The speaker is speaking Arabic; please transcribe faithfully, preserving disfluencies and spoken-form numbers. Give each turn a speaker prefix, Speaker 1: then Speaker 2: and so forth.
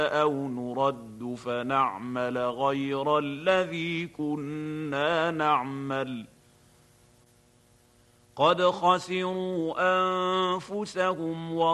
Speaker 1: أو نرد فنعمل غير الذي كنا نعمل قد خسروا أنفسهم